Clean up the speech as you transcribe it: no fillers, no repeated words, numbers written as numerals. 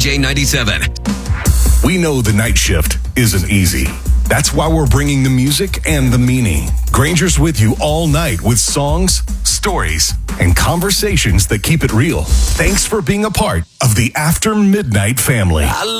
CJ97. We know the night shift isn't easy. That's why we're bringing the music and the meaning. Granger's with you all night with songs, stories, and conversations that keep it real. Thanks for being a part of the After Midnight family.